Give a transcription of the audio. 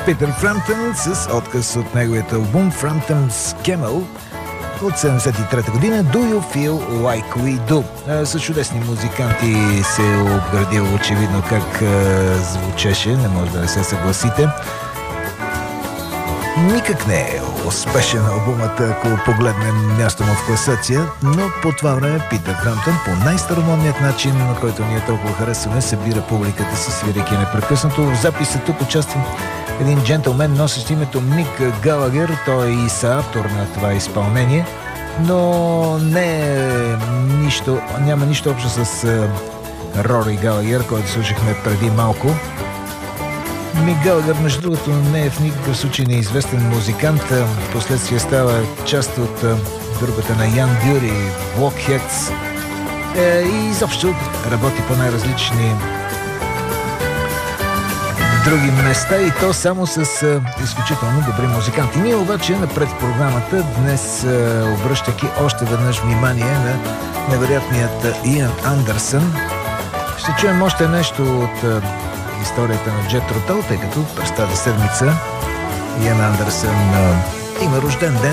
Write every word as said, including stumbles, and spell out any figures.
Питър Фрамптън с отказ от неговият албум Frampton's Camel от седемдесет и трета година Do You Feel Like We Do. С чудесни музиканти се е обградил очевидно как звучеше, не може да не се съгласите. Никак не е успешен албумът, ако погледнем място му в класация, но по това време Питър Фрамптън по най-старомодният начин, на който ние толкова харесваме, събира публиката си, свирайки непрекъснато. В записа тук участва един джентълмен, носещ името Мик Галагер. Той е и съавтор на това изпълнение, но не е нищо, няма нищо общо с Рори Галагер, който слушахме преди малко. Мик Галагер, между другото, не е в никакъв случай неизвестен музикант. Впоследствие става част от групата на Ян Дюри, Blockheads, и изобщо работи по най-различни други места, и то само с изключително добри музиканти. Ние обаче напред в програмата днес, обръщайки още веднъж внимание на невероятният Иан Андерсън, ще чуем още нещо от историята на Джетро Тъл, тъй като през тази седмица Иан Андерсън има рожден ден.